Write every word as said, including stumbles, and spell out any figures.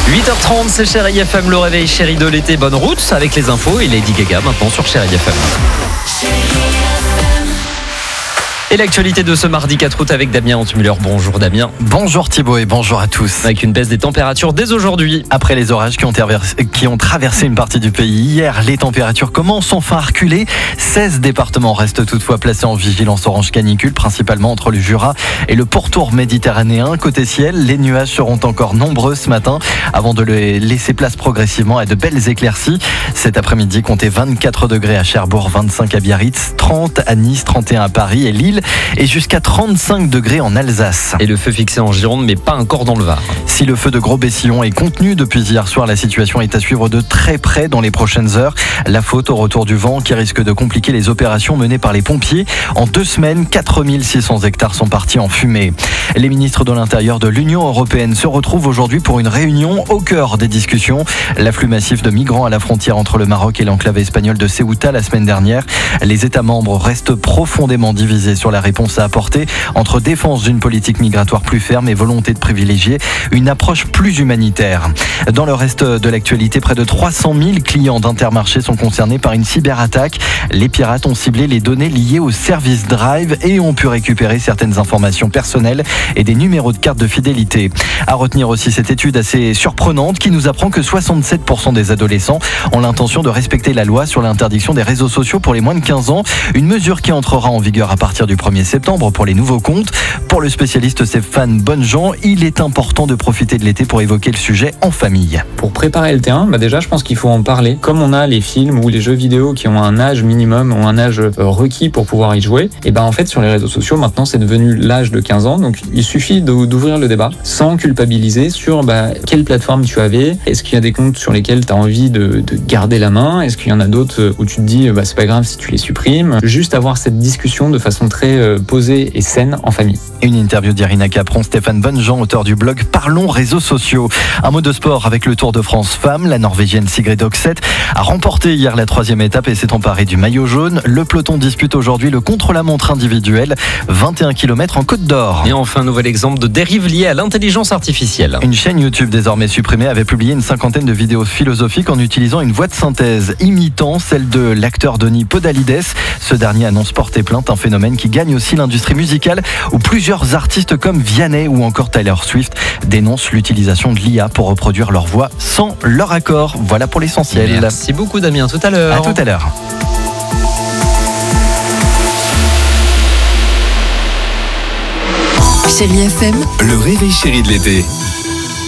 huit heures trente, c'est Chérie F M, le réveil chéri de l'été. Bonne route avec les infos et Lady Gaga maintenant sur Chérie F M. Et l'actualité de ce mardi quatre août avec Damien Antumüller. Bonjour Damien. Bonjour Thibaut et bonjour à tous. Avec une baisse des températures dès aujourd'hui. Après les orages qui ont, traversé, qui ont traversé une partie du pays hier, les températures commencent enfin à reculer. seize départements restent toutefois placés en vigilance orange canicule, principalement entre le Jura et le pourtour méditerranéen. Côté ciel, les nuages seront encore nombreux ce matin avant de les laisser place progressivement à de belles éclaircies. Cet après-midi, comptez vingt-quatre degrés à Cherbourg, vingt-cinq à Biarritz, trente à Nice, trente et un à Paris et Lille et jusqu'à trente-cinq degrés en Alsace. Et le feu fixé en Gironde, mais pas encore dans le Var. Si le feu de Gros-Bessillon est contenu depuis hier soir, la situation est à suivre de très près dans les prochaines heures. La faute au retour du vent qui risque de compliquer les opérations menées par les pompiers. En deux semaines, quatre mille six cents hectares sont partis en fumée. Les ministres de l'Intérieur de l'Union européenne se retrouvent aujourd'hui pour une réunion au cœur des discussions. L'afflux massif de migrants à la frontière entre le Maroc et l'enclave espagnole de Ceuta la semaine dernière. Les États membres restent profondément divisés sur la réponse à apporter entre défense d'une politique migratoire plus ferme et volonté de privilégier une approche plus humanitaire. Dans le reste de l'actualité, près de trois cent mille clients d'Intermarché sont concernés par une cyberattaque. Les pirates ont ciblé les données liées au service Drive et ont pu récupérer certaines informations personnelles et des numéros de carte de fidélité. À retenir aussi cette étude assez surprenante qui nous apprend que soixante-sept pour cent des adolescents ont l'intention de respecter la loi sur l'interdiction des réseaux sociaux pour les moins de quinze ans. Une mesure qui entrera en vigueur à partir du premier septembre pour les nouveaux comptes. Pour le spécialiste Stéphane Bonnejean, il est important de profiter de l'été pour évoquer le sujet en famille. Pour préparer le terrain, bah déjà je pense qu'il faut en parler. Comme on a les films ou les jeux vidéo qui ont un âge minimum ou un âge requis pour pouvoir y jouer, et ben en fait sur les réseaux sociaux maintenant c'est devenu l'âge de quinze ans, donc il suffit d'ouvrir le débat sans culpabiliser sur bah, quelle plateforme tu avais, est-ce qu'il y a des comptes sur lesquels tu as envie de, de garder la main, est-ce qu'il y en a d'autres où tu te dis bah, c'est pas grave si tu les supprimes, juste avoir cette discussion de façon très euh, posée et saine en famille. Une interview d'Irina Capron, Stéphane Bonnejean, auteur du blog Parlons réseaux sociaux. Un mot de sport avec le Tour de France femmes. La Norvégienne Sigrid Oxet a remporté hier la troisième étape et s'est emparée du maillot jaune. Le peloton dispute aujourd'hui le contre-la-montre individuel, vingt et un kilomètres en Côte d'Or. Et enfin, un nouvel exemple de dérive liée à l'intelligence artificielle. Une chaîne YouTube désormais supprimée avait publié une cinquantaine de vidéos philosophiques en utilisant une voix de synthèse imitant celle de l'acteur Denis Podalides. Ce dernier annonce porter plainte, un phénomène qui gagne aussi l'industrie musicale où plusieurs artistes comme Vianney ou encore Taylor Swift dénoncent l'utilisation de l'I A pour reproduire leur voix sans leur accord. Voilà pour l'essentiel. Merci beaucoup Damien, tout à l'heure. À tout à l'heure. Chérie F M, le réveil chéri de l'été.